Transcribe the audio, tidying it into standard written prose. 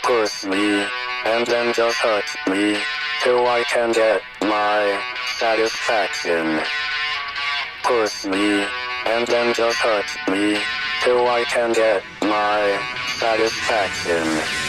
Push me, and then just touch me, till I can get my satisfaction. Push me, and then just touch me, till I can get my satisfaction.